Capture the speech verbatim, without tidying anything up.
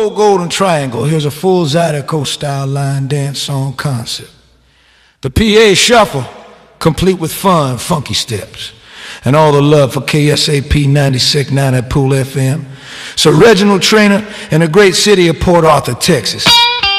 old golden triangle, here's a full Zydeco style line dance song concept. The P A shuffle, complete with fun, funky steps, and all the love for K S A P ninety-six point nine at Pool F M. So Reginald Trainer in the great city of Port Arthur, Texas.